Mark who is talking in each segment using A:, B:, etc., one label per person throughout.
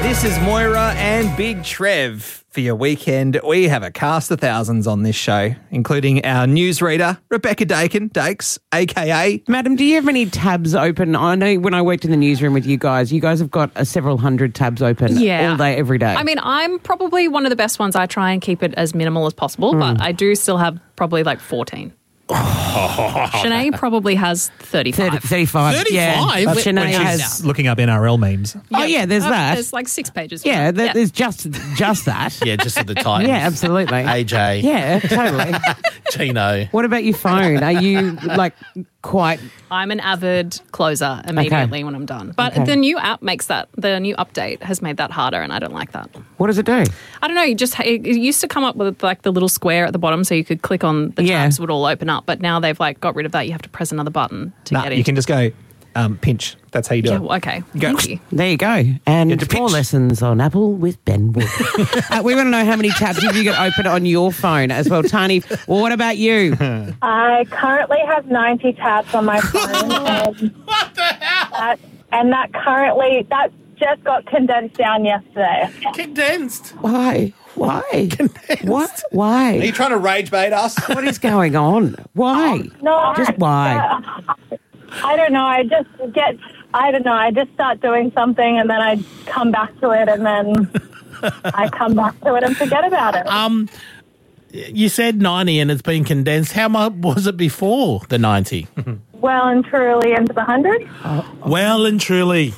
A: This is Moira and Big Trev. For your weekend, we have a cast of thousands on this show, including our newsreader, Rebecca Dakes, a.k.a.
B: Madam, do you have any tabs open? I know when I worked in the newsroom with you guys have got several hundred tabs open all day, every day.
C: I mean, I'm probably one of the best ones. I try and keep it as minimal as possible, but I do still have probably like 14. Shanae probably has 35.
B: 35.
D: 35?
B: Yeah.
D: That's
B: Shanae
D: when she's
B: has...
D: looking up NRL memes.
B: Oh, yeah, there's that.
C: There's like 6 pages.
B: Yeah, there's just that.
E: Yeah, just at the Titans.
B: Yeah, absolutely.
E: AJ.
B: Yeah, totally.
E: Chino.
B: What about your phone? Are you like quite...
C: I'm an avid closer immediately when I'm done. But the new app makes that, the new update has made that harder and I don't like that.
B: What does it do?
C: I don't know, it used to come up with like the little square at the bottom so you could click on the tabs would all open up, but now they've like got rid of that. You have to press another button to get in.
D: You can just go pinch. That's how you do it.
C: Okay, thank you.
B: There you go. And more lessons on Apple with Ben Wood. We want to know how many tabs have you got open on your phone as well. Tani, what about you?
F: I currently have 90 tabs on my phone.
E: What the hell?
F: That just got condensed down yesterday.
E: Condensed?
B: Why?
E: Condensed.
B: What? Why?
A: Are you trying to rage bait us?
B: What is going on? Why?
F: No,
B: Just why?
F: I don't know. I just start doing something and then I come back to it and then I come back to it and forget about it.
E: You said 90 and it's been condensed. How much was it before the 90?
F: Well and truly into the 100.
E: Well and truly.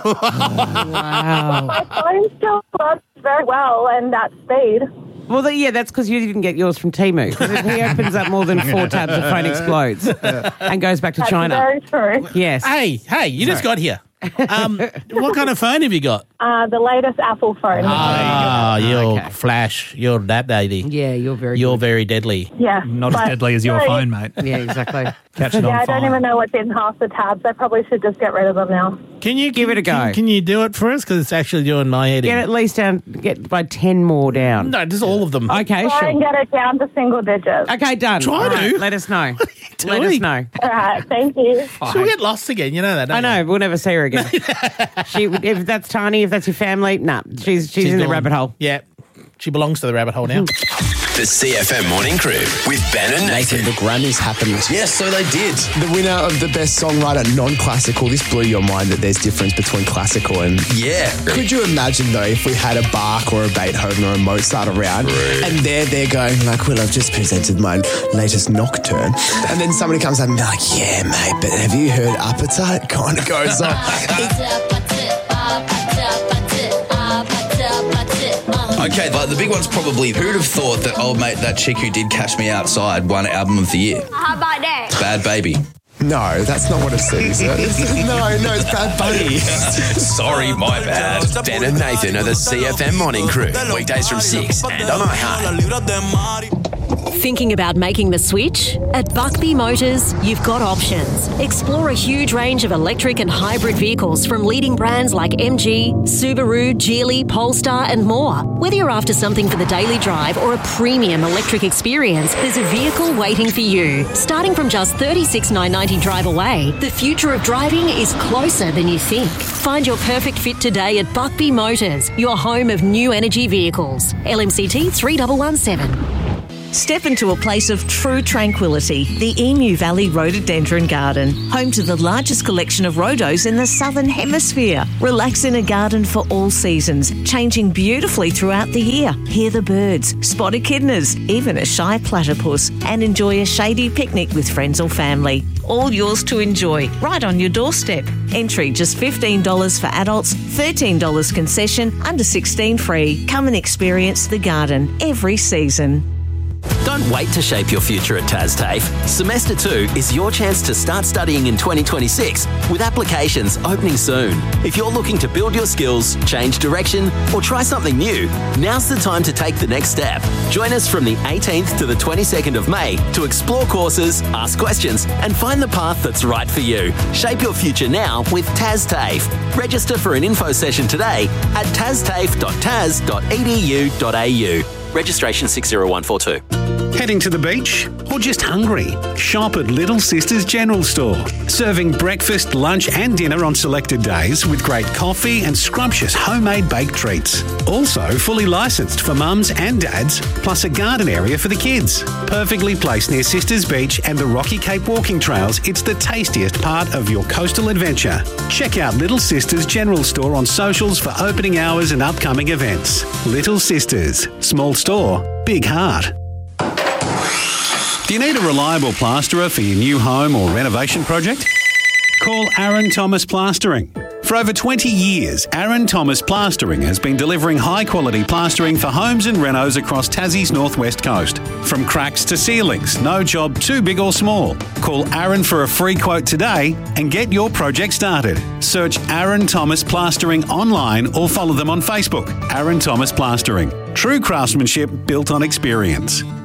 B: Wow.
F: My phone still works very well and at speed.
B: Well, that's because you didn't get yours from Temu. Because if he opens up more than 4 tabs, the phone explodes and goes back to
F: That's
B: China.
F: very true.
B: Yes.
E: Hey, you just got here. What kind of phone have you got?
F: The latest Apple phone.
E: You're Flash. You're that lady.
B: Yeah, you're very
E: You're
B: good.
E: very deadly.
F: Yeah.
D: Not as deadly as your phone, mate.
B: Yeah, exactly.
D: Catch it on
F: I
D: fire.
F: don't even know what's in half the tabs. I probably should just get rid of them now.
E: Can you
B: Give it a go.
E: Can you do it for us? Because it's actually doing my head
B: Get
E: in.
B: at least down, get by 10 more down.
E: No, just all of them.
B: Okay,
F: Try and
B: sure.
F: get it down to single digits.
B: Okay, done.
E: Try
B: All right,
E: to.
B: let us know.
E: doing?
B: Let us know.
F: All right, thank you.
E: She'll get lost again. You know that,
B: I
E: don't you?
B: know, we'll never see her again. If that's Tani, if that's your family, she's in the
E: gone.
B: rabbit hole.
E: Yeah. She belongs to the rabbit hole now.
G: The CFM Morning Crew with Ben and Nathan.
H: The Grammys happened.
G: Yes, so they did.
H: The winner of the best songwriter non-classical. This blew your mind that there's difference between classical and...
G: Yeah.
H: Could you imagine, though, if we had a Bach or a Beethoven or a Mozart around and they're going like, well, I've just presented my latest nocturne. And then somebody comes up and be like, yeah, mate, but have you heard Appetite? Kind of goes on.
G: Okay, but the big one's probably, who'd have thought that old mate, that chick who did Catch Me Outside, won Album of the Year?
F: How about that?
G: Bad Baby.
H: No, that's not what it says. No, it's Bad Bunny.
G: Sorry, my bad. Ben and Nathan are the CFM Morning Crew. Weekdays from 6 and on iHeart.
I: Thinking about making the switch? At Buckby Motors, you've got options. Explore a huge range of electric and hybrid vehicles from leading brands like MG, Subaru, Geely, Polestar and more. Whether you're after something for the daily drive or a premium electric experience, there's a vehicle waiting for you. Starting from just $36,990 drive away, the future of driving is closer than you think. Find your perfect fit today at Buckby Motors, your home of new energy vehicles. LMCT 3117.
J: Step into a place of true tranquility, the Emu Valley Rhododendron Garden, home to the largest collection of rhodos in the Southern Hemisphere. Relax in a garden for all seasons, changing beautifully throughout the year. Hear the birds, spot echidnas, even a shy platypus, and enjoy a shady picnic with friends or family. All yours to enjoy, right on your doorstep. Entry just $15 for adults, $13 concession, under 16 free. Come and experience the garden every season.
K: Don't wait to shape your future at TASTAFE. Semester 2 is your chance to start studying in 2026 with applications opening soon. If you're looking to build your skills, change direction or try something new, now's the time to take the next step. Join us from the 18th to the 22nd of May to explore courses, ask questions and find the path that's right for you. Shape your future now with TASTAFE. Register for an info session today at tastafe.tas.edu.au. Registration 60142.
L: Heading to the beach or just hungry? Shop at Little Sisters General Store. Serving breakfast, lunch and dinner on selected days with great coffee and scrumptious homemade baked treats. Also fully licensed for mums and dads, plus a garden area for the kids. Perfectly placed near Sisters Beach and the Rocky Cape walking trails, it's the tastiest part of your coastal adventure. Check out Little Sisters General Store on socials for opening hours and upcoming events. Little Sisters. Small store, big heart. Do you need a reliable plasterer for your new home or renovation project? Call Aaron Thomas Plastering. For over 20 years, Aaron Thomas Plastering has been delivering high-quality plastering for homes and renos across Tassie's northwest coast. From cracks to ceilings, no job too big or small. Call Aaron for a free quote today and get your project started. Search Aaron Thomas Plastering online or follow them on Facebook. Aaron Thomas Plastering. True craftsmanship built on experience.